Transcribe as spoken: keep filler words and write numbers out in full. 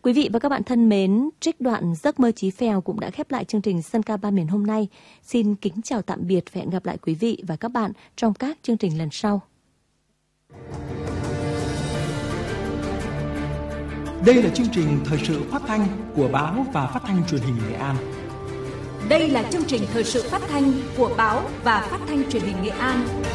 Quý vị và các bạn thân mến, trích đoạn Giấc mơ Chí Phèo cũng đã khép lại chương trình Dân ca Ba Miền hôm nay. Xin kính chào tạm biệt và hẹn gặp lại quý vị và các bạn trong các chương trình lần sau. Đây là chương trình thời sự phát thanh của Báo và Phát thanh Truyền hình Nghệ An. Đây là chương trình thời sự phát thanh của Báo và Phát thanh Truyền hình Nghệ An.